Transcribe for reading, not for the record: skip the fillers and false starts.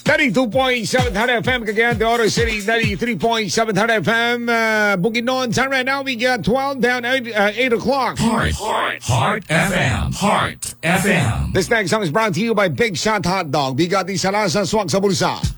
92.7 FM, Cagayan de Oro City, 93.7 FM, Bukidnon. Time right now, we got 12 down 8 o'clock. Heart FM. Heart FM. This next song is brought to you by Big Shot Hot Dog. Bigati sa lasa, swak sa bulsa.